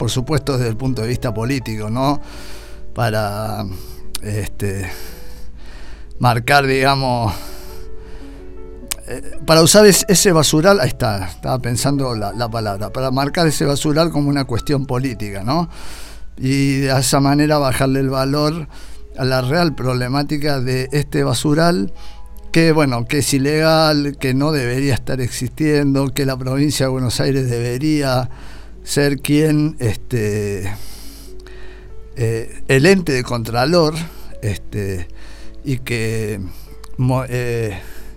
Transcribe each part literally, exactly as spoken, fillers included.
por supuesto desde el punto de vista político, ¿no? Para este, marcar, digamos, eh, para usar es, ese basural, ahí está, estaba pensando la, la palabra, para marcar ese basural como una cuestión política, ¿no? Y de esa manera bajarle el valor a la real problemática de este basural, que bueno, que es ilegal, que no debería estar existiendo, que la provincia de Buenos Aires debería ser quien, este, eh, el ente de contralor, este, y que eh,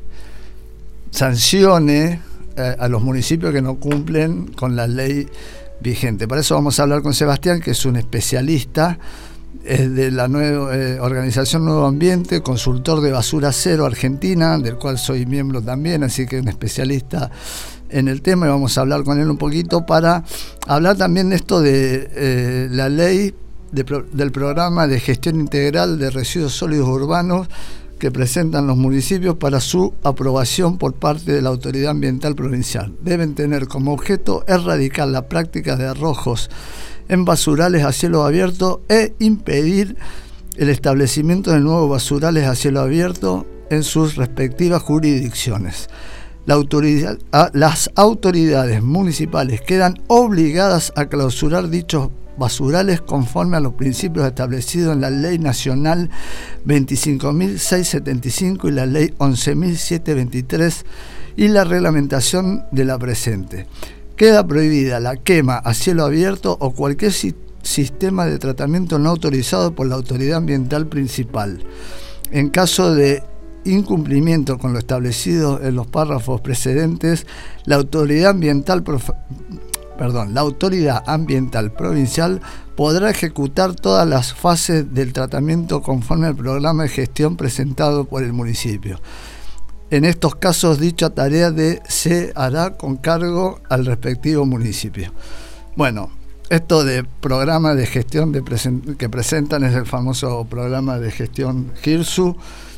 sancione eh, a los municipios que no cumplen con la ley vigente. Para eso vamos a hablar con Sebastián, que es un especialista, es de la nueva eh, organización Nuevo Ambiente, consultor de Basura Cero Argentina, del cual soy miembro también, así que un especialista en el tema, y vamos a hablar con él un poquito para hablar también de esto de eh, la ley de pro, del programa de gestión integral de residuos sólidos urbanos que presentan los municipios para su aprobación por parte de la Autoridad Ambiental Provincial. Deben tener como objeto erradicar la práctica de arrojos en basurales a cielo abierto e impedir el establecimiento de nuevos basurales a cielo abierto en sus respectivas jurisdicciones. La autoridad, a, las autoridades municipales quedan obligadas a clausurar dichos basurales conforme a los principios establecidos en la Ley Nacional veinticinco mil seiscientos setenta y cinco y la Ley once mil setecientos veintitrés y la reglamentación de la presente. Queda prohibida la quema a cielo abierto o cualquier si- sistema de tratamiento no autorizado por la autoridad ambiental principal. En caso de incumplimiento con lo establecido en los párrafos precedentes, la autoridad ambiental, prof- perdón, la autoridad ambiental provincial podrá ejecutar todas las fases del tratamiento conforme al programa de gestión presentado por el municipio. En estos casos, dicha tarea de, se hará con cargo al respectivo municipio. Bueno, esto de programa de gestión de present, que presentan es el famoso programa de gestión GIRSU,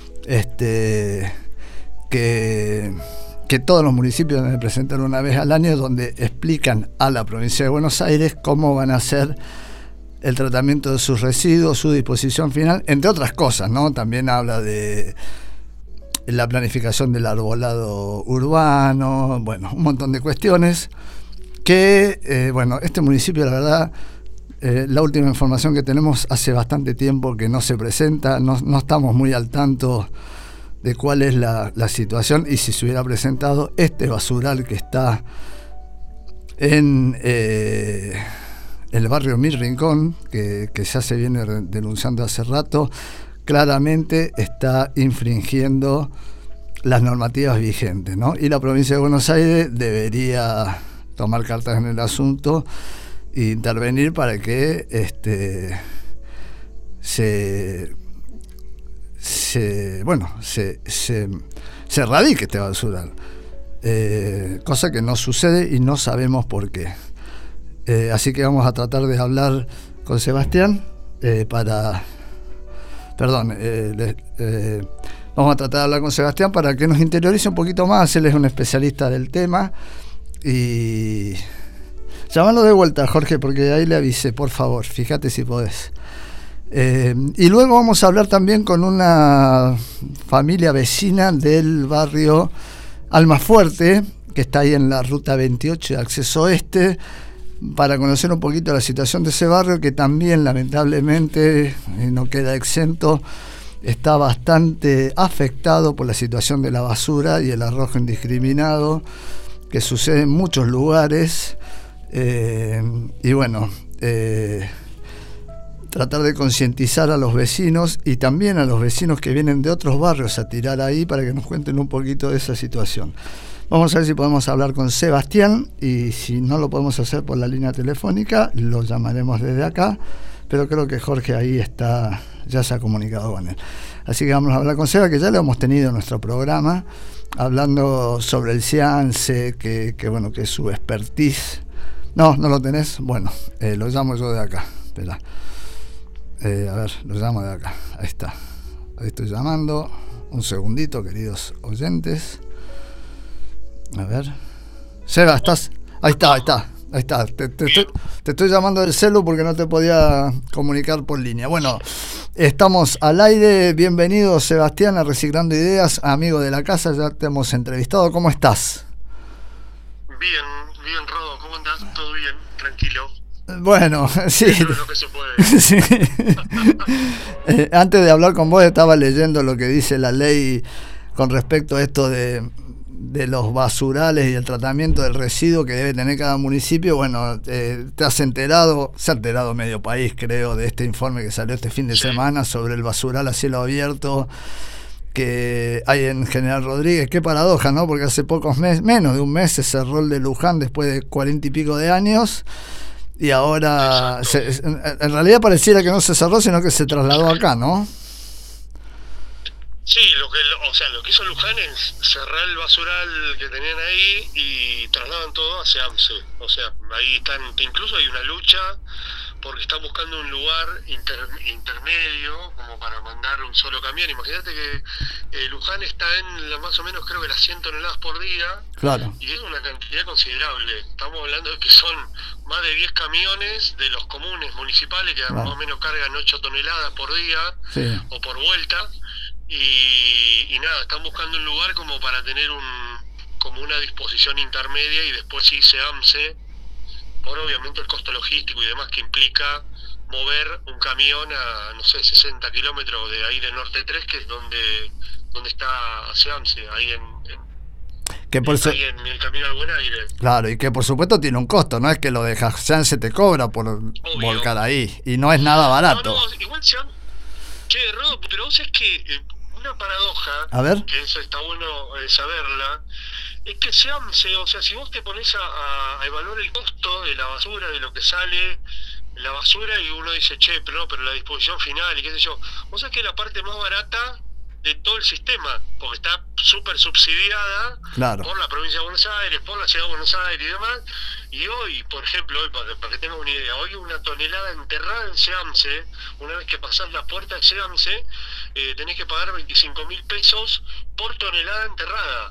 este, que, que todos los municipios deben presentar una vez al año, donde explican a la provincia de Buenos Aires cómo van a hacer el tratamiento de sus residuos, su disposición final, entre otras cosas, ¿no? También habla de la planificación del arbolado urbano, bueno, un montón de cuestiones que, eh, bueno, este municipio, la verdad, eh, la última información que tenemos hace bastante tiempo que no se presenta, no, no estamos muy al tanto de cuál es la, la situación, y si se hubiera presentado este basural que está en eh, el barrio Mil Rincón, que, que ya se viene denunciando hace rato, claramente está infringiendo las normativas vigentes, ¿no? Y la provincia de Buenos Aires debería tomar cartas en el asunto e intervenir para que este se, se bueno se, se, se erradique este basural, eh, cosa que no sucede y no sabemos por qué. Eh, así que vamos a tratar de hablar con Sebastián eh, para Perdón, eh, le, eh, vamos a tratar de hablar con Sebastián para que nos interiorice un poquito más. Él es un especialista del tema. Y llámalo de vuelta, Jorge, porque ahí le avisé, por favor, fíjate si podés. Eh, y luego vamos a hablar también con una familia vecina del barrio Almafuerte, que está ahí en la ruta veintiocho de acceso este, para conocer un poquito la situación de ese barrio, que también lamentablemente no queda exento, está bastante afectado por la situación de la basura y el arrojo indiscriminado que sucede en muchos lugares, eh, y bueno, eh, tratar de concientizar a los vecinos y también a los vecinos que vienen de otros barrios a tirar ahí, para que nos cuenten un poquito de esa situación. Vamos a ver si podemos hablar con Sebastián, y si no lo podemos hacer por la línea telefónica, lo llamaremos desde acá, pero creo que Jorge ahí está, ya se ha comunicado con él. Así que vamos a hablar con Seba, que ya lo hemos tenido en nuestro programa, hablando sobre el CIANSE, que, que bueno, que es su expertise. No, ¿no lo tenés? Bueno, eh, lo llamo yo de acá. Espera. Eh, a ver, lo llamo de acá. Ahí está. Ahí estoy llamando. Un segundito, queridos oyentes. A ver. Seba, ¿estás? Ahí está, ahí está. Ahí está, te, te, estoy, te estoy llamando del celu porque no te podía comunicar por línea. Bueno, estamos al aire. Bienvenido, Sebastián, a Reciclando Ideas, amigo de la casa, ya te hemos entrevistado. ¿Cómo estás? Bien, bien, Rodo, ¿cómo andás? ¿Todo bien? Tranquilo. Bueno, sí. Eso es lo que se puede. Sí. eh, antes de hablar con vos estaba leyendo lo que dice la ley con respecto a esto de, de los basurales y el tratamiento del residuo que debe tener cada municipio. Bueno, eh, te has enterado, se ha enterado medio país, creo, de este informe que salió este fin de sí. semana sobre el basural a cielo abierto que hay en General Rodríguez. Qué paradoja, ¿no? Porque hace pocos meses, menos de un mes, se cerró el de Luján después de cuarenta y pico de años. Y ahora, se, en realidad pareciera que no se cerró, sino que se trasladó acá, ¿no? Sí, lo que, o sea, lo que hizo Luján es cerrar el basural que tenían ahí y trasladan todo hacia AMSE. O sea, ahí están, incluso hay una lucha porque están buscando un lugar inter, intermedio como para mandar un solo camión. Imagínate que eh, Luján está en la, más o menos creo que las cien toneladas por día. Claro. Y es una cantidad considerable. Estamos hablando de que son más de diez camiones de los comunes municipales que claro. más o menos cargan ocho toneladas por día sí. o por vuelta. Y, y nada, están buscando un lugar como para tener un como una disposición intermedia y después irse a AMSE, por obviamente el costo logístico y demás que implica mover un camión a, no sé, sesenta kilómetros de ahí de Norte tres, que es donde donde está hacia AMSE, ahí en, en, que por ahí su... en el camino al Buen Aire. Claro, y que por supuesto tiene un costo, no es que lo de AMSE te cobra por Obvio. volcar ahí, y no es nada barato. No, no, igual se han... Che, Rodo, pero vos es que... Eh, una paradoja, a ver, que eso está bueno eh, saberla, es que se AMSE, o sea, si vos te pones a, a evaluar el costo de la basura, de lo que sale la basura, y uno dice, che, pero no, pero la disposición final y qué sé yo, vos sabés que es la parte más barata de todo el sistema, porque está súper subsidiada claro. por la provincia de Buenos Aires, por la ciudad de Buenos Aires y demás. Y hoy, por ejemplo, hoy para, para que tengas una idea, hoy una tonelada enterrada en SEAMSE, una vez que pasás la puerta de SEAMSE, eh, tenés que pagar veinticinco mil pesos por tonelada enterrada.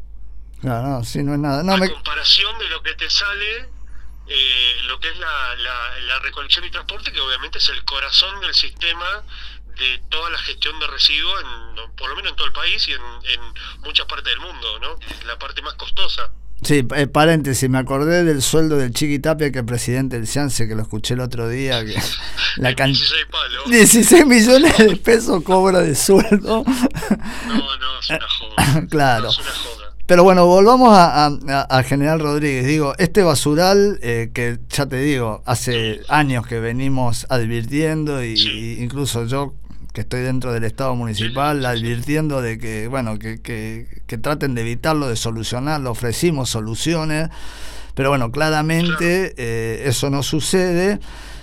No, no, sí, no es nada. No, a me... comparación de lo que te sale, eh, lo que es la, la, la recolección y transporte, que obviamente es el corazón del sistema de toda la gestión de residuos, en, por lo menos en todo el país y en, en muchas partes del mundo, ¿no? La parte más costosa. Sí, eh, paréntesis, me acordé del sueldo del Chiqui Tapia, que es presidente del SEAMSE, que lo escuché el otro día. Que la can... dieciséis palos. dieciséis millones de pesos cobra de sueldo. No, no, es una joda. Claro. No, es una joda. Pero bueno, volvamos a, a, a General Rodríguez. Digo, este basural, eh, que ya te digo, hace años que venimos advirtiendo, y, sí. y incluso yo, que estoy dentro del Estado municipal, advirtiendo de que, bueno, que, que, que traten de evitarlo, de solucionarlo. Ofrecimos soluciones, pero bueno, claramente eh, eso no sucede.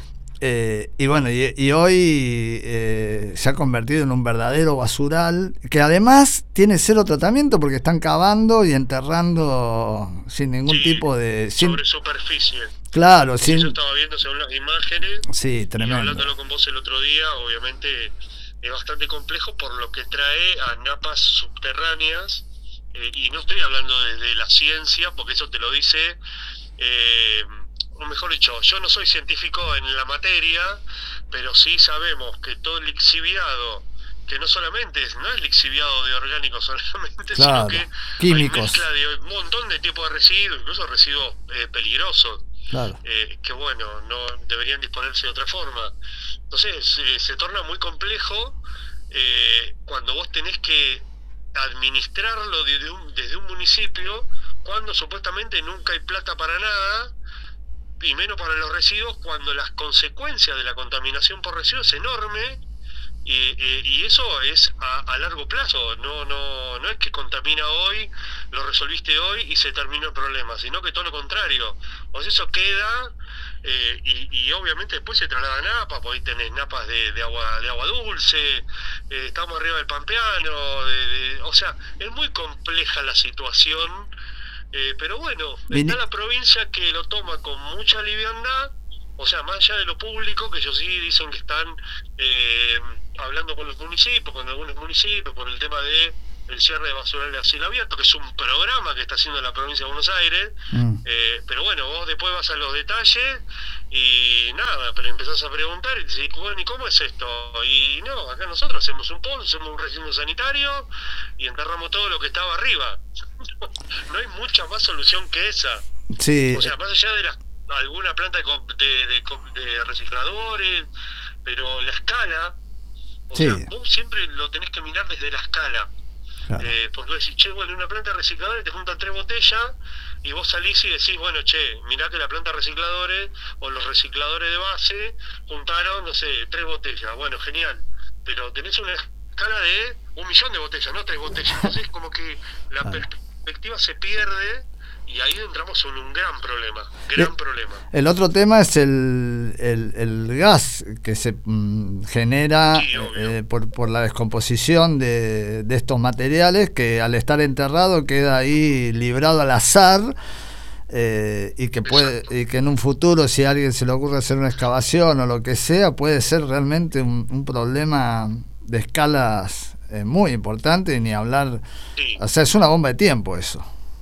Eh, y bueno, y, y hoy eh, se ha convertido en un verdadero basural, que además tiene cero tratamiento porque están cavando y enterrando sin ningún sí, tipo de... Sin... sobre superficie. Claro, sin... Yo estaba viendo según las imágenes. Sí, tremendo. Y hablándolo con vos el otro día, obviamente es bastante complejo por lo que trae a napas subterráneas, eh, y no estoy hablando de, de la ciencia, porque eso te lo dice... Eh, o mejor dicho, yo no soy científico en la materia, pero sí sabemos que todo el lixiviado, que no solamente es, no es lixiviado de orgánicos solamente, claro, sino que químicos, hay mezcla de un montón de tipos de residuos, incluso residuos eh, peligrosos, claro. eh, que bueno, no deberían disponerse de otra forma. Entonces eh, se torna muy complejo eh, cuando vos tenés que administrarlo desde un, desde un municipio, cuando supuestamente nunca hay plata para nada, y menos para los residuos, cuando las consecuencias de la contaminación por residuos es enorme, y, y, y eso es a, a largo plazo. No, no, no es que contamina hoy, lo resolviste hoy y se terminó el problema, sino que todo lo contrario. O sea, eso queda, eh, y, y obviamente después se traslada a napas, porque ahí tenés napas de, de agua de agua dulce, eh, estamos arriba del Pampeano, de, de, o sea, es muy compleja la situación. Eh, pero bueno, está la provincia que lo toma con mucha liviandad, o sea, más allá de lo público, que ellos sí dicen que están eh, hablando con los municipios, con algunos municipios, por el tema de el cierre de basurales a cielo abierto, que es un programa que está haciendo la provincia de Buenos Aires, Mm. eh, pero bueno, vos después vas a los detalles y nada, pero empezás a preguntar y te decís, bueno, ¿y cómo es esto? Y no, acá nosotros hacemos un pozo, hacemos un recinto sanitario y enterramos todo lo que estaba arriba. No hay mucha más solución que esa. Sí. O sea, más allá de la, alguna planta de, de, de, de recicladores, pero la escala, o Sí. sea, vos siempre lo tenés que mirar desde la escala. Claro. Eh, porque vos decís, che, bueno, una planta recicladora te juntan tres botellas y vos salís y decís, bueno, che, mirá que la planta recicladores o los recicladores de base juntaron, no sé, tres botellas. Bueno, genial. Pero tenés una escala de un millón de botellas, no tres botellas. Entonces, como que la Claro. perspectiva se pierde y ahí entramos en un gran problema. Gran Eh, problema. El otro tema es el, el, el gas que se mm, genera Sí, obvio. eh, por, por la descomposición de, de estos materiales, que al estar enterrado queda ahí librado al azar, eh, y que puede Exacto. y que en un futuro, si a alguien se le ocurre hacer una excavación o lo que sea, puede ser realmente un, un problema de escalas eh, muy importante, y ni hablar. Sí. O sea, es una bomba de tiempo eso.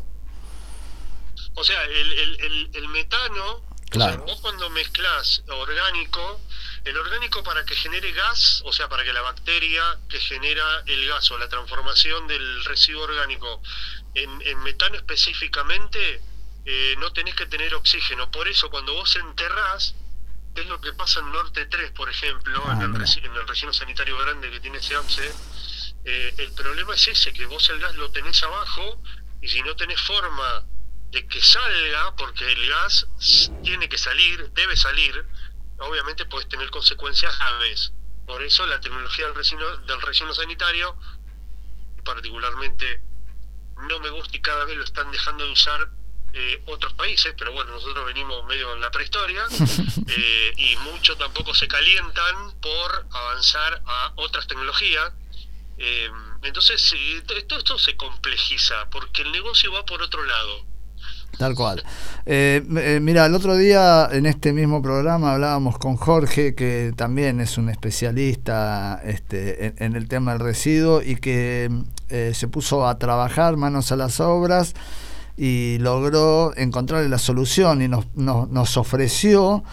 O sea, el, el, el, el metano, Claro. o sea, vos cuando mezclás orgánico, el orgánico para que genere gas, o sea, para que la bacteria que genera el gas o la transformación del residuo orgánico en, en metano específicamente, eh, no tenés que tener oxígeno. Por eso cuando vos enterrás, que es lo que pasa en Norte tres, por ejemplo, Ah, en, el mira. reci- en el relleno sanitario grande que tiene SEAMSE, eh, el problema es ese, que vos el gas lo tenés abajo y si no tenés forma de que salga, porque el gas s- tiene que salir, debe salir, obviamente puedes tener consecuencias graves. Por eso la tecnología del relleno, del relleno sanitario, particularmente, no me gusta y cada vez lo están dejando de usar eh, otros países, pero bueno, nosotros venimos medio en la prehistoria, eh, y mucho tampoco se calientan por avanzar a otras tecnologías. Eh, entonces, sí, todo esto se complejiza, porque el negocio va por otro lado. Tal cual. Eh, eh, mira, el otro día en este mismo programa hablábamos con Jorge, que también es un especialista este, en, en el tema del residuo, y que eh, se puso a trabajar manos a las obras y logró encontrarle la solución, y nos, nos, nos ofreció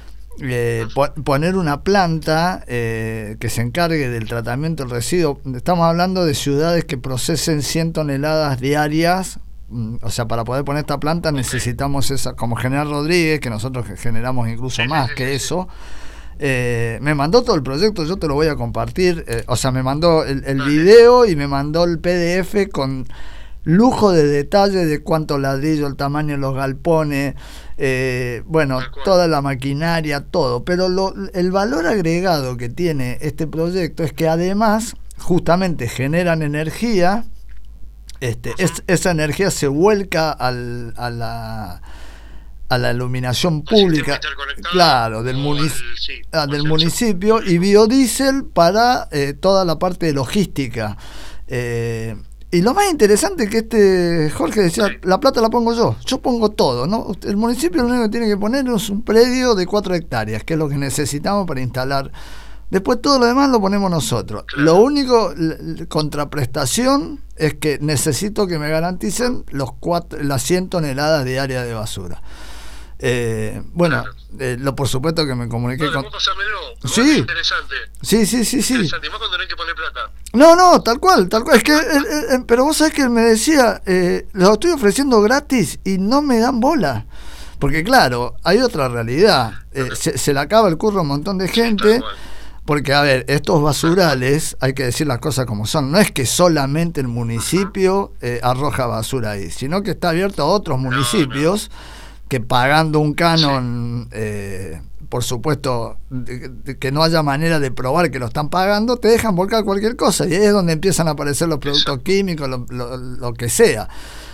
eh, po- poner una planta eh, que se encargue del tratamiento del residuo. Estamos hablando de ciudades que procesen cien toneladas diarias. O sea, para poder poner esta planta necesitamos esa, como General Rodríguez, que nosotros generamos incluso más que eso. Eh, me mandó todo el proyecto, yo te lo voy a compartir. Eh, o sea, me mandó el, el video y me mandó el P D F con lujo de detalle de cuánto ladrillo, el tamaño de los galpones, eh, bueno, toda la maquinaria, todo. Pero lo, el valor agregado que tiene este proyecto es que además justamente generan energía. Este, es, esa energía se vuelca al, a la a la iluminación pública, claro, del, munic al, sí, ah, del municipio, y biodiesel para eh, toda la parte de logística. Eh, y lo más interesante que este Jorge decía, sí, la plata la pongo yo, yo pongo todo, ¿no? El municipio lo único que tiene que poner es un predio de cuatro hectáreas, que es lo que necesitamos para instalar. Después todo lo demás lo ponemos nosotros. Claro. Lo único, la contraprestación, es que necesito que me garanticen los cuatro, las cien toneladas diarias de basura. Eh, bueno, claro. eh, lo por supuesto que me comuniqué no, con... Pásamelo, sí. Interesante. Sí, sí, sí, sí. Interesante. Y más cuando no hay que poner plata. No, no, tal cual, tal cual. Es que, eh, eh, pero vos sabés que él me decía, eh, lo estoy ofreciendo gratis y no me dan bola. Porque claro, hay otra realidad. Eh, se, se le acaba el curro a un montón de gente. Sí, porque, a ver, estos basurales, hay que decir las cosas como son, no es que solamente el municipio eh, arroja basura ahí, sino que está abierto a otros municipios no, no. que pagando un canon, sí. eh, por supuesto, de, de que no haya manera de probar que lo están pagando, te dejan volcar cualquier cosa, y ahí es donde empiezan a aparecer los productos Exacto. químicos, lo, lo, lo que sea.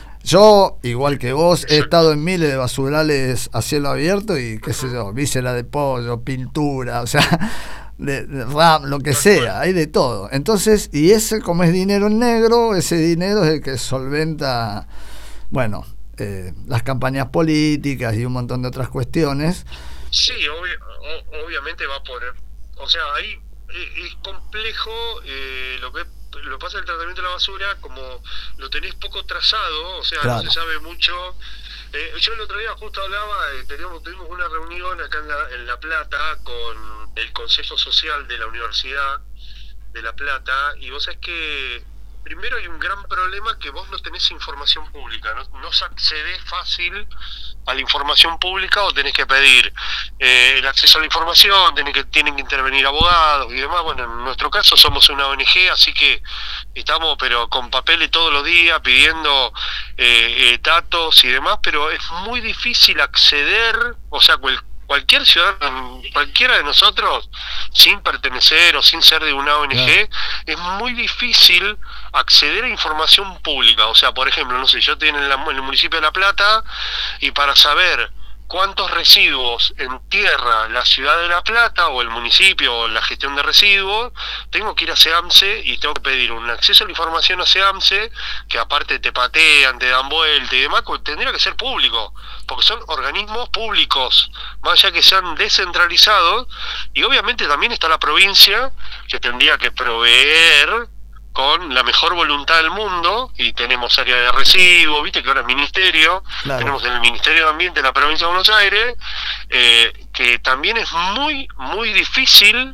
Yo, igual que vos, he estado en miles de basurales a cielo abierto y, qué sé yo, víscera de pollo, pintura, o sea... De, de RAM, lo que sea, hay de todo. Entonces, y ese, como es dinero en negro, ese dinero es el que solventa, bueno, eh, las campañas políticas y un montón de otras cuestiones. Sí, obvi- obviamente va por, o sea, ahí es complejo eh, lo que lo que pasa el tratamiento de la basura, como lo tenés poco trazado, o sea, Claro. no se sabe mucho. Eh, yo el otro día justo hablaba, eh, teníamos, tuvimos una reunión acá en La, en La Plata con el Consejo Social de la Universidad de La Plata, y vos sabés que primero hay un gran problema, que vos no tenés información pública, no, no se accede fácil a la información pública, o tenés que pedir eh, el acceso a la información, tenés que, tienen que intervenir abogados y demás. Bueno, en nuestro caso somos una O N G, así que estamos pero con papeles todos los días pidiendo eh, eh, datos y demás, pero es muy difícil acceder, o sea, cual, cualquier ciudadano, cualquiera de nosotros, sin pertenecer o sin ser de una O N G, claro, es muy difícil acceder a información pública. O sea, por ejemplo, no sé, yo estoy en, la, en el municipio de La Plata, y para saber cuántos residuos entierra la ciudad de La Plata o el municipio o la gestión de residuos, tengo que ir a SEAMSE y tengo que pedir un acceso a la información a SEAMSE, que aparte te patean, te dan vuelta y demás, tendría que ser público, porque son organismos públicos, más allá que sean descentralizados, y obviamente también está la provincia, que tendría que proveer con la mejor voluntad del mundo, y tenemos área de residuos, viste que ahora es ministerio, claro, tenemos el Ministerio de Ambiente de la provincia de Buenos Aires, eh, que también es muy, muy difícil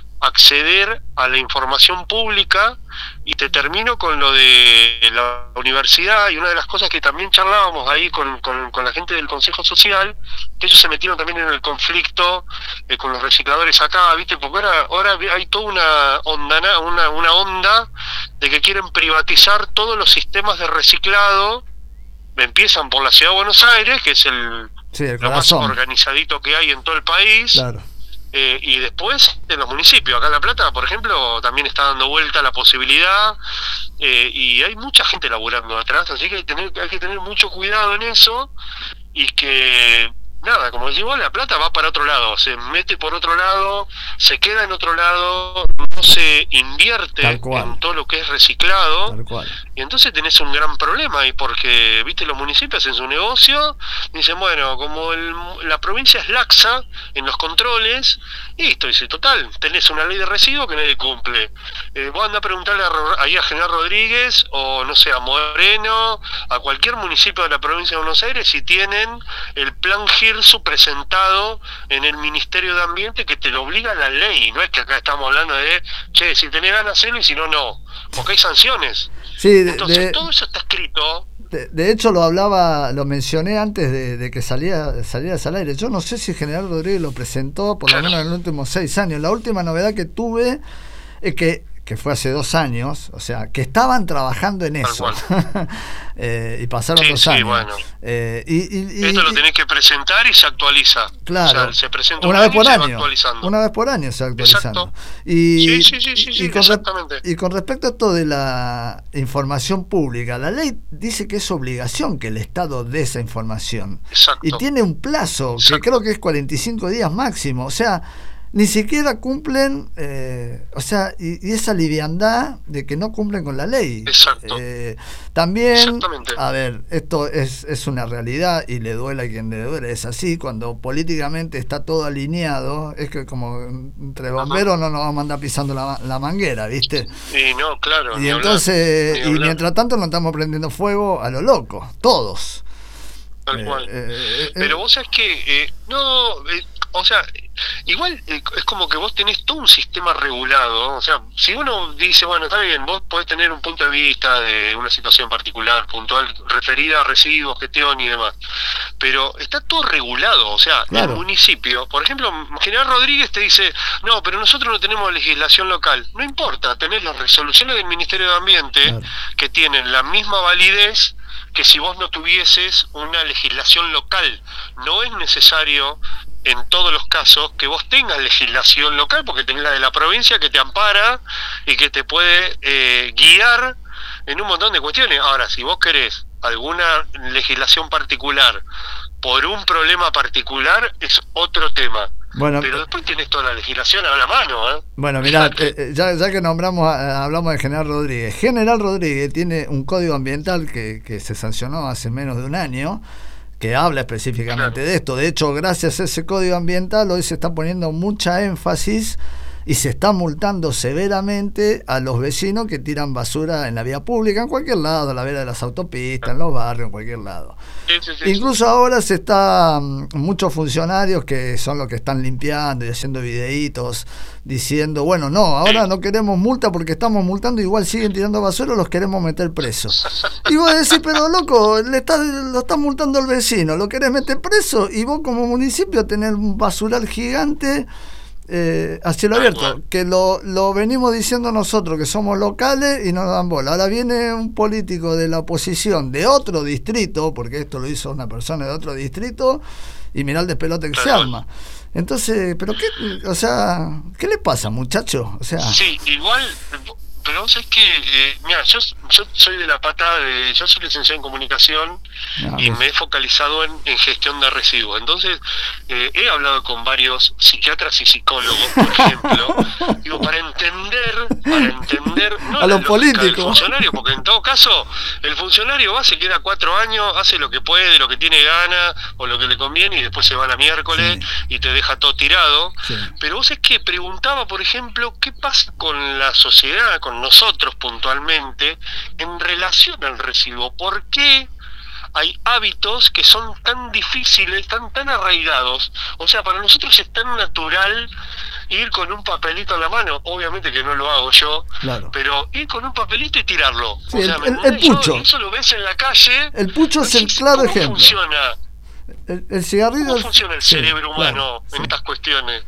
acceder a la información pública. Y te termino con lo de la universidad, y una de las cosas que también charlábamos ahí con, con, con la gente del Consejo Social, que ellos se metieron también en el conflicto eh, con los recicladores acá, viste, porque ahora, ahora hay toda una onda, una, una onda de que quieren privatizar todos los sistemas de reciclado. Empiezan por la Ciudad de Buenos Aires, que es el, sí, el lo más organizadito que hay en todo el país. Claro. Eh, y después en los municipios, acá en La Plata, por ejemplo, también está dando vuelta la posibilidad, eh, y hay mucha gente laburando atrás, así que hay, tener, hay que tener mucho cuidado en eso, y que, nada, como decimos, La Plata va para otro lado, se mete por otro lado, se queda en otro lado, no se invierte en todo lo que es reciclado, Tal cual. Y entonces tenés un gran problema ahí, porque, viste, los municipios hacen su negocio, dicen, bueno, como el, la provincia es laxa en los controles, listo, dice, total, tenés una ley de residuos que nadie cumple. Eh, vos andá a preguntarle a, ahí a General Rodríguez, o no sé, a Moreno, a cualquier municipio de la provincia de Buenos Aires, si tienen el plan GIRSU presentado en el Ministerio de Ambiente, que te lo obliga la ley. No es que acá estamos hablando de, che, si tenés ganas, hacerlo, y si no, no, porque hay sanciones. Sí, de, Entonces de, todo eso está escrito. De, de hecho lo hablaba, lo mencioné antes de, de que salía salieras al aire. Yo no sé si General Rodríguez lo presentó, por Claro. lo menos en los últimos seis años. La última novedad que tuve es que, que fue hace dos años, o sea, que estaban trabajando en eso. eh, y pasaron Sí, dos sí, años. bueno. Eh, y, y, y, Esto lo tenés que presentar y se actualiza. Claro. O sea, se presenta una un vez año y por se va año. actualizando. Una vez por año se va actualizando. Exacto. Y, Sí, sí, sí, sí, y, sí, con exactamente. y con respecto a esto de la información pública, la ley dice que es obligación que el Estado dé esa información. Exacto. Y tiene un plazo, Exacto. que creo que es cuarenta y cinco días máximo. O sea, ni siquiera cumplen, eh, o sea, y, y esa liviandad de que no cumplen con la ley. Exacto. Eh, también, Exactamente. a ver, esto es, es una realidad y le duele a quien le duele, es así, cuando políticamente está todo alineado, es que como entre bomberos no nos vamos a andar pisando la, la manguera, ¿viste? Y no, claro. Y ni entonces, hablar, ni y hablar. mientras tanto nos estamos prendiendo fuego a lo loco, todos. Tal Eh, cual. eh, eh, Pero eh, vos sabés que, eh, no, eh, o sea, igual eh, es como que vos tenés todo un sistema regulado. O sea, si uno dice, bueno, está bien, vos podés tener un punto de vista de una situación particular, puntual, referida a residuos, gestión y demás, pero está todo regulado. O sea, Claro. el municipio, por ejemplo, General Rodríguez te dice, no, pero nosotros no tenemos legislación local. No importa, tenés las resoluciones del Ministerio de Ambiente, Claro. que tienen la misma validez que si vos no tuvieses una legislación local. No es necesario en todos los casos que vos tengas legislación local, porque tenés la de la provincia que te ampara y que te puede eh, guiar en un montón de cuestiones. Ahora, si vos querés alguna legislación particular por un problema particular, es otro tema. Bueno, Pero después tenés toda la legislación a la mano, ¿eh? Bueno, mirá, Fíjate. eh, eh, ya, ya que nombramos, eh, hablamos de General Rodríguez. General Rodríguez tiene un código ambiental que, que se sancionó hace menos de un año, que habla específicamente Claro. de esto. De hecho, gracias a ese código ambiental, hoy se está poniendo mucha énfasis y se está multando severamente a los vecinos que tiran basura en la vía pública, en cualquier lado, a la vera de las autopistas, en los barrios, en cualquier lado. Sí, sí, sí. Incluso ahora se está, muchos funcionarios que son los que están limpiando y haciendo videitos diciendo, bueno, no, ahora no queremos multa porque estamos multando, igual siguen tirando basura, los queremos meter presos. Y vos decís, pero loco, le estás, lo estás multando al vecino, lo querés meter preso, y vos como municipio tenés un basural gigante eh, a cielo abierto, que lo, lo venimos diciendo nosotros, que somos locales y no nos dan bola. Ahora viene un político de la oposición de otro distrito, porque esto lo hizo una persona de otro distrito, y mirá el despelote que se arma. Entonces, pero qué, o sea, ¿qué le pasa, muchacho? O sea, sí, igual, pero vos sabés que, eh, mira, yo, yo soy de la pata de, yo soy licenciado en comunicación no, y pues. me he focalizado en, en gestión de residuos. Entonces, eh, he hablado con varios psiquiatras y psicólogos, por ejemplo, digo, para entender, para entender, no a los políticos, del funcionario, porque en todo caso, el funcionario va, se queda cuatro años, hace lo que puede, lo que tiene gana, o lo que le conviene, y después se va a la miércoles sí. y te deja todo tirado. Sí. Pero vos es que preguntaba, por ejemplo, ¿qué pasa con la sociedad, con nosotros puntualmente, en relación al residuo? ¿Por qué hay hábitos que son tan difíciles, están tan arraigados? O sea, para nosotros es tan natural ir con un papelito en la mano, obviamente que no lo hago yo, claro. pero ir con un papelito y tirarlo. Sí, o sea, el, el, el pucho. Yo, eso lo ves en la calle. El pucho es el claro ¿cómo ejemplo. Funciona? El, el cigarrillo. ¿Cómo funciona el sí, cerebro humano claro, en sí. estas cuestiones?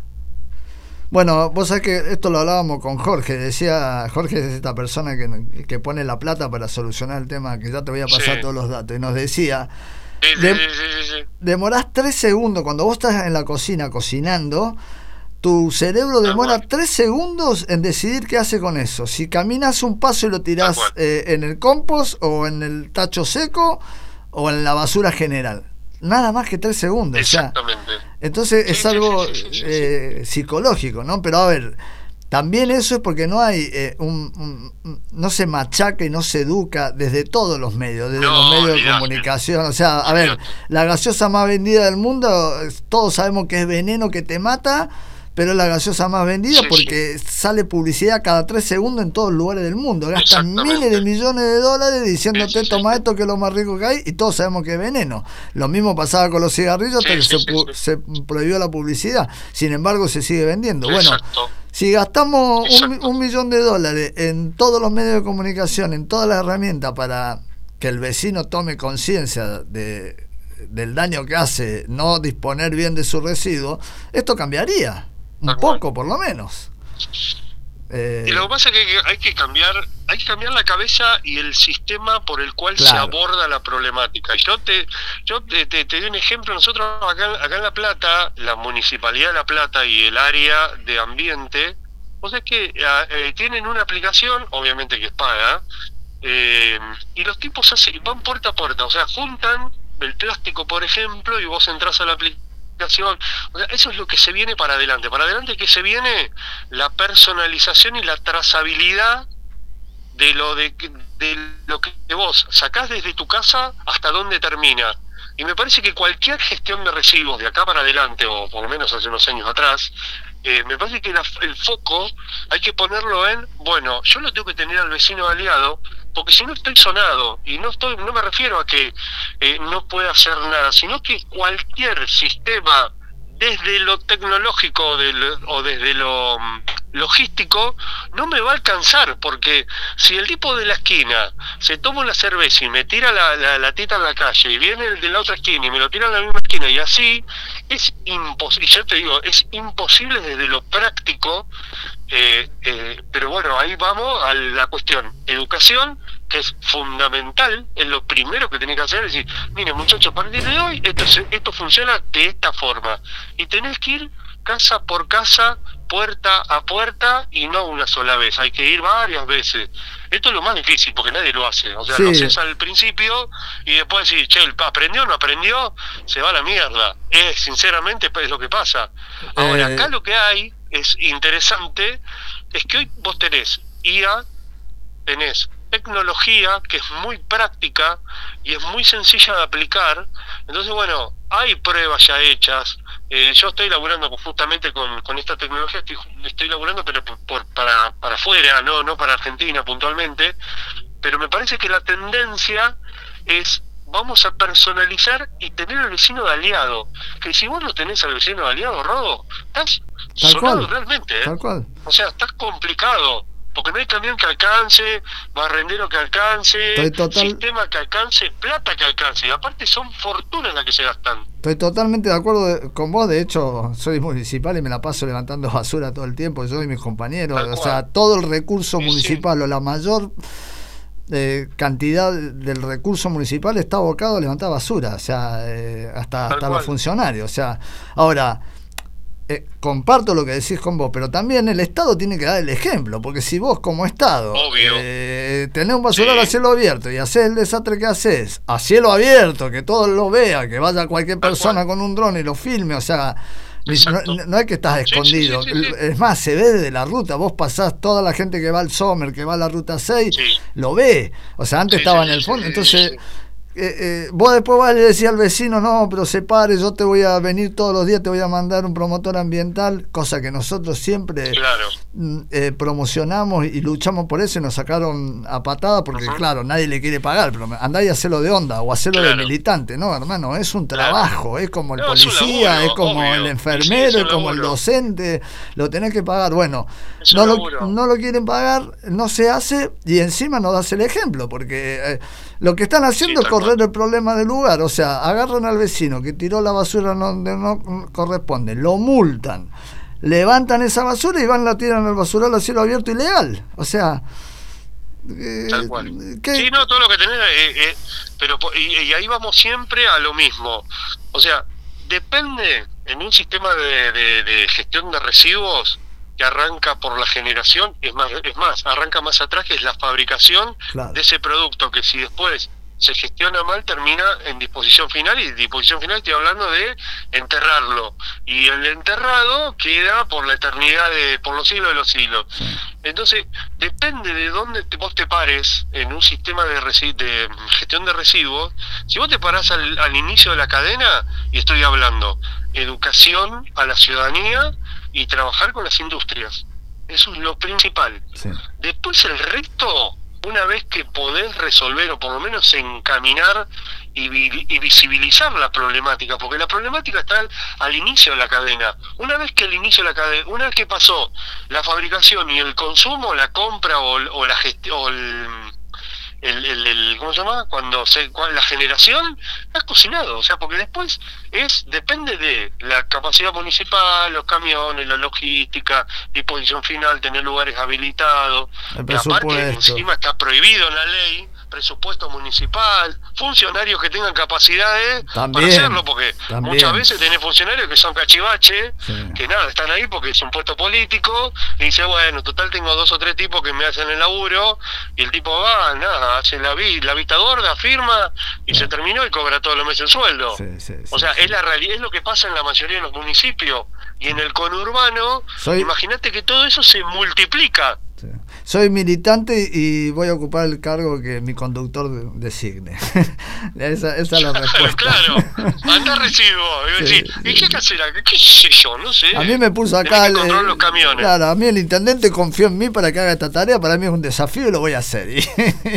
Bueno, vos sabés que esto lo hablábamos con Jorge, decía, Jorge es esta persona que, que pone la plata para solucionar el tema, que ya te voy a pasar sí. todos los datos, y nos decía, sí, de, sí, sí, sí. demorás tres segundos, cuando vos estás en la cocina cocinando, tu cerebro demora tres segundos en decidir qué hace con eso, si caminas un paso y lo tirás eh, en el compost, o en el tacho seco, o en la basura general. Nada más que tres segundos. Exactamente. O sea, entonces sí, es algo sí, sí, sí, sí, eh, sí. psicológico, ¿no? Pero a ver, también eso es porque no hay eh, un, un no se machaca y no se educa desde todos los medios, desde no, los medios de comunicación. O sea, a ver, la gaseosa más vendida del mundo, todos sabemos que es veneno, que te mata, pero es la gaseosa más vendida sí, porque sí. sale publicidad cada tres segundos en todos los lugares del mundo. Gastan miles de millones de dólares diciéndote sí, sí, toma sí. esto que es lo más rico que hay, y todos sabemos que es veneno. Lo mismo pasaba con los cigarrillos, hasta sí, que sí, se, sí, sí. se prohibió la publicidad. Sin embargo, se sigue vendiendo. Exacto. Bueno, si gastamos un, un millón de dólares en todos los medios de comunicación, en todas las herramientas para que el vecino tome conciencia de, del daño que hace no disponer bien de su residuo, esto cambiaría. Un poco, por lo menos. Eh, y lo que pasa es que hay que cambiar, hay que cambiar la cabeza y el sistema por el cual claro. se aborda la problemática. Yo te, yo te, te, te doy un ejemplo. Nosotros acá, acá en La Plata, la Municipalidad de La Plata y el área de ambiente, o sea que eh, tienen una aplicación, obviamente que es paga, eh, y los tipos hacen, van puerta a puerta, o sea, juntan el plástico, por ejemplo, y vos entras a la aplicación. O sea, eso es lo que se viene para adelante. Para adelante que se viene la personalización y la trazabilidad de lo de, de lo que vos sacás desde tu casa hasta dónde termina. Y me parece que cualquier gestión de residuos de acá para adelante, o por lo menos hace unos años atrás, eh, me parece que la, el foco hay que ponerlo en, bueno, yo lo tengo que tener al vecino aliado, porque si no estoy sonado, y no estoy, no me refiero a que eh, no pueda hacer nada, sino que cualquier sistema, desde lo tecnológico del, o desde lo um, logístico, no me va a alcanzar, porque si el tipo de la esquina se toma una cerveza y me tira la, la, la tita en la calle, y viene el de la otra esquina y me lo tira en la misma esquina, y así, es imposible, yo te digo, es imposible desde lo práctico, eh, eh, pero bueno, ahí vamos a la cuestión, educación, que es fundamental, es lo primero que tenés que hacer, es decir, mire muchachos, a partir de hoy esto, esto funciona de esta forma, y tenés que ir casa por casa, puerta a puerta, y no una sola vez, hay que ir varias veces. Esto es lo más difícil, porque nadie lo hace, o sea, sí. lo haces al principio, y después decís, che, ¿aprendió o no aprendió? Se va a la mierda, es sinceramente es lo que pasa. Ahora, eh... acá lo que hay, es interesante, es que hoy vos tenés I A, tenés tecnología que es muy práctica y es muy sencilla de aplicar. Entonces, bueno, hay pruebas ya hechas. Eh, yo estoy laburando justamente con, con esta tecnología, estoy, estoy laburando pero por, por, para, para afuera, no, no para Argentina puntualmente, pero me parece que la tendencia es vamos a personalizar y tener al vecino de aliado. Que si vos no tenés al vecino de aliado, Rodo, estás tal sonado cual, realmente, ¿eh? Tal cual. O sea, estás complicado. Porque no hay camión que alcance, barrendero que alcance, total... sistema que alcance, plata que alcance. Y aparte son fortunas las que se gastan. Estoy totalmente de acuerdo de, con vos. De hecho, soy municipal y me la paso levantando basura todo el tiempo. Yo y mis compañeros. O sea, todo el recurso sí, municipal sí. o la mayor eh, cantidad del recurso municipal está abocado a levantar basura. O sea, eh, hasta, hasta los funcionarios. O sea, ahora... Eh, comparto lo que decís con vos, pero también el Estado tiene que dar el ejemplo, porque si vos como Estado eh, tenés un basural sí. a cielo abierto y hacés el desastre que haces a cielo abierto, que todo lo vea, que vaya cualquier persona con un dron y lo filme, o sea, no, no es que estás escondido, sí, sí, sí, sí. es más, se ve desde la ruta, vos pasás, toda la gente que va al Sommer, que va a la ruta seis, sí. lo ve, o sea, antes sí, estaba sí, en el fondo, sí, entonces... Sí. Eh, eh, vos después vas y le decís al vecino, no, pero separe, yo te voy a venir todos los días, te voy a mandar un promotor ambiental, cosa que nosotros siempre claro. eh, promocionamos y luchamos por eso y nos sacaron a patada porque uh-huh. claro, nadie le quiere pagar, pero andá y hacerlo de onda o hacerlo claro. de militante, no, hermano, es un trabajo, claro. es como el no, policía, es, es como obvio. el enfermero, sí, es como el docente, lo tenés que pagar, bueno, no lo, no lo quieren pagar, no se hace y encima no das el ejemplo, porque eh, lo que están haciendo sí, es correr el problema del lugar, o sea, agarran al vecino que tiró la basura donde no corresponde, lo multan, levantan esa basura y van la tiran al basural a cielo abierto ilegal, o sea, eh, tal cual. ¿Qué? Sí, no, todo lo que tenés, eh, eh, pero y, y ahí vamos siempre a lo mismo, o sea, depende en un sistema de, de, de gestión de residuos que arranca por la generación, es más, es más, arranca más atrás, que es la fabricación claro. de ese producto, que si después se gestiona mal, termina en disposición final, y disposición final estoy hablando de enterrarlo, y el enterrado queda por la eternidad, de por los siglos de los siglos. Sí. Entonces, depende de dónde te, vos te pares en un sistema de, resi- de gestión de residuos. Si vos te parás al, al inicio de la cadena, y estoy hablando educación a la ciudadanía, y trabajar con las industrias, eso es lo principal. Sí. Después el resto, una vez que podés resolver o por lo menos encaminar y, vi- y visibilizar la problemática, porque la problemática está al, al inicio de la cadena. Una vez que el inicio de la cadena, una vez que pasó la fabricación y el consumo, la compra o, o la gestión, o el, el, el, el ¿cómo se llama? Cuando se, cuando la generación, has cocinado, o sea, porque después es depende de la capacidad municipal, los camiones, la logística, disposición final, tener lugares habilitados, y aparte encima está prohibido en la ley, presupuesto municipal, funcionarios que tengan capacidades también, para hacerlo, porque también. Muchas veces tenés funcionarios que son cachivaches, sí. que nada, están ahí porque es un puesto político, y dice, bueno, total tengo dos o tres tipos que me hacen el laburo, y el tipo va, nada, hace la, vi, la vista gorda, firma, y sí. se terminó y cobra todos los meses el sueldo. Sí, sí, sí, o sea, sí. es la realidad, es lo que pasa en la mayoría de los municipios, y en el conurbano, Soy... imagínate que todo eso se multiplica. Sí. Soy militante y voy a ocupar el cargo que mi conductor designe. esa, esa es la respuesta. Claro, anda recibo. Sí, decir, sí. ¿Y qué hacer acá? ¿Qué sé yo? No sé. A mí me puso acá. El, controlar los camiones. Claro, a mí el intendente confió en mí para que haga esta tarea. Para mí es un desafío y lo voy a hacer. Y,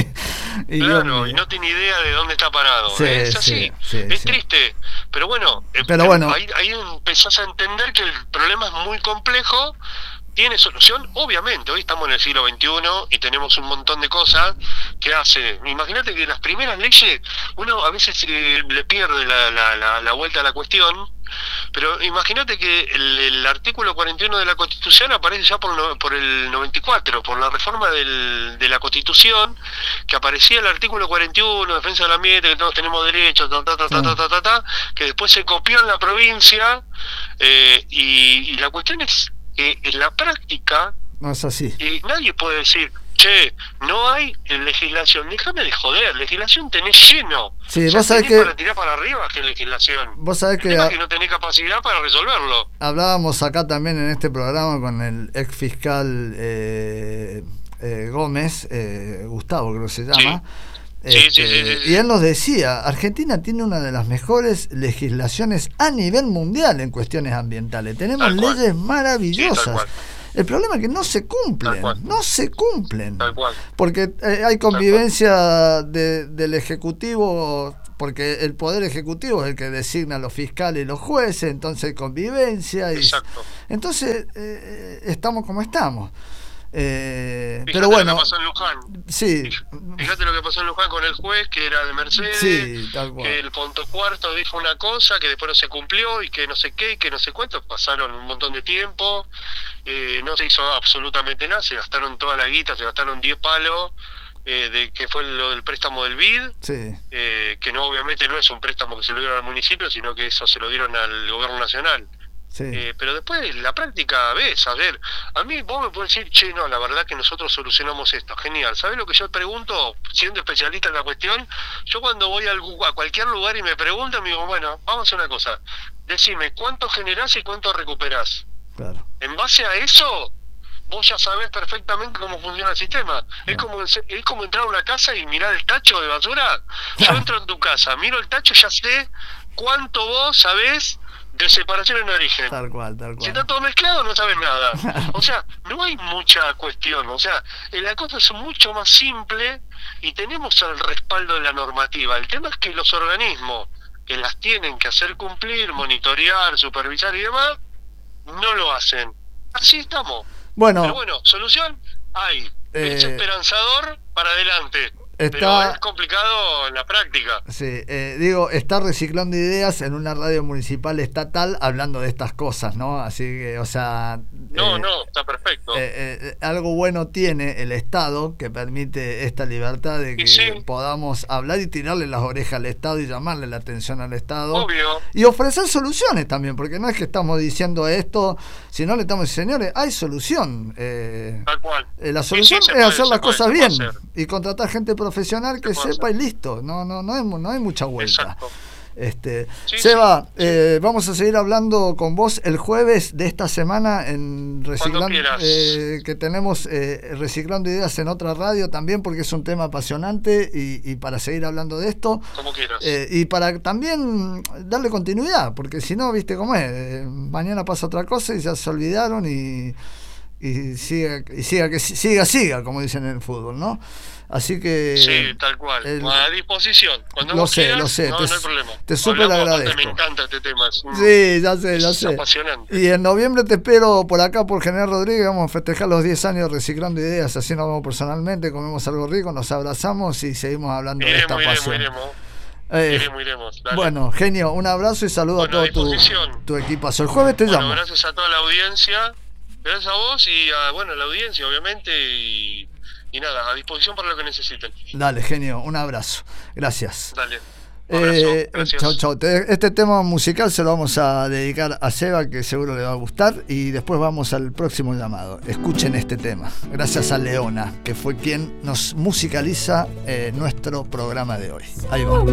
y claro, yo, y no tiene idea de dónde está parado. Sí, es así. Sí, sí, es sí. triste. Pero bueno, Pero bueno ahí, ahí empezás a entender que el problema es muy complejo. Tiene solución, obviamente. Hoy estamos en el siglo veintiuno y tenemos un montón de cosas que hace. Imagínate que las primeras leyes, uno a veces eh, le pierde la, la, la, la vuelta a la cuestión, pero imagínate que el, el artículo cuarenta y uno de la Constitución aparece ya por, no, por el noventa y cuatro, por la reforma del, de la Constitución, que aparecía el artículo cuarenta y uno, defensa del ambiente, que todos tenemos derechos, ta, ta, ta, ta, ta, ta, ta, ta, que después se copió en la provincia, eh, y, y la cuestión es que en la práctica no es así. Eh, nadie puede decir, che, no hay legislación. Déjame de joder, legislación tenés lleno. Sí, o sea, vos sabés tenés que para tirar para arriba que legislación. Vos sabés que, a... que no tenés capacidad para resolverlo. Hablábamos acá también en este programa con el ex fiscal eh, eh, Gómez, eh, Gustavo creo que se llama. Sí. Sí, Este, sí, sí, sí, sí. Y él nos decía, Argentina tiene una de las mejores legislaciones a nivel mundial en cuestiones ambientales. Tenemos Tal cual. leyes maravillosas. Sí, tal cual. El problema es que no se cumplen, Tal cual. no se cumplen. Tal cual. Porque eh, hay convivencia de, del Ejecutivo, porque el Poder Ejecutivo es el que designa a los fiscales y los jueces, entonces hay convivencia. Y, Exacto. entonces eh, estamos como estamos. Eh, Fíjate pero bueno, lo que pasó en Luján. sí. Fíjate lo que pasó en Luján con el juez que era de Mercedes, Sí, tal cual. que el punto cuarto dijo una cosa que después no se cumplió y que no sé qué y que no sé cuánto. Pasaron un montón de tiempo, eh, no se hizo absolutamente nada, se gastaron toda la guita, se gastaron diez palos, eh, de que fue lo del préstamo del B I D, Sí. eh, que no obviamente no es un préstamo que se lo dieron al municipio, sino que eso se lo dieron al gobierno nacional. Sí. Eh, pero después la práctica ves, a ver, a mí vos me podés decir, che, no, la verdad que nosotros solucionamos esto, genial. ¿Sabés lo que yo pregunto, siendo especialista en la cuestión? Yo cuando voy a, algún, a cualquier lugar y me preguntan, me digo, bueno, vamos a hacer una cosa, decime cuánto generás y cuánto recuperás. Claro. En base a eso, vos ya sabés perfectamente cómo funciona el sistema. Es como, es como entrar a una casa y mirar el tacho de basura. Yo entro en tu casa, miro el tacho y ya sé cuánto vos sabés de separación en origen. Tal cual, tal Si cual. está todo mezclado, no sabes nada. O sea, no hay mucha cuestión. O sea, la cosa es mucho más simple y tenemos el respaldo de la normativa. El tema es que los organismos que las tienen que hacer cumplir, monitorear, supervisar y demás, no lo hacen. Así estamos. Bueno, Pero bueno, solución hay. Eh, es esperanzador para adelante. está- Pero es complicado en la práctica. sí, eh, digo, está reciclando ideas en una radio municipal estatal hablando de estas cosas, ¿no? Así que, o sea... No, eh, no, está perfecto. Eh, eh, algo bueno tiene el Estado que permite esta libertad de que Sí, sí. podamos hablar y tirarle las orejas al Estado y llamarle la atención al Estado Obvio. y ofrecer soluciones también, porque no es que estamos diciendo esto, sino le estamos diciendo, señores, hay solución. Eh, Tal cual. eh, la Sí, solución sí, se es puede, hacer se las puede, cosas se bien puede hacer. y contratar gente profesional que puede sepa y listo. No, no, no hay, mu- no hay mucha vuelta. Exacto. Este, Sí, Seba, eh, vamos a seguir hablando con vos el jueves de esta semana en Reciclando, quieras. eh, que tenemos eh, Reciclando Ideas en otra radio también, porque es un tema apasionante y, y para seguir hablando de esto Como quieras. eh, y para también darle continuidad, porque si no, viste cómo es, eh, mañana pasa otra cosa y ya se olvidaron y, y siga, y siga que siga, siga, como dicen en el fútbol, ¿no? Así que Sí, tal cual. el- A disposición. Cuando lo vos sé, quieras, lo sé, no, te, no hay problema. te súper Hablamos bastante, agradezco. Me encanta este tema. Es, un- Sí, ya sé, ya es sé. apasionante. Y en noviembre te espero por acá, por General Rodríguez. Vamos a festejar los diez años de Reciclando Ideas. Así nos vamos personalmente, comemos algo rico, nos abrazamos y seguimos hablando de esta Iremos, iremos, pasión. iremos. Eh, Iremos, iremos. Dale. bueno, genio, un abrazo y saludo Bueno, a a todo tu, disposición. tu equipazo. El jueves te Bueno, llamo. gracias a toda la audiencia. Gracias a vos y a, bueno, a la audiencia, obviamente. Y, y nada, a disposición para lo que necesiten. Dale, genio, un abrazo. Gracias. Dale. Un abrazo. Eh, Gracias. chau, chau. Te- Este tema musical se lo vamos a dedicar a Seba, que seguro le va a gustar, y después vamos al próximo llamado. Escuchen este tema. Gracias a Leona, que fue quien nos musicaliza eh, nuestro programa de hoy. Ahí va.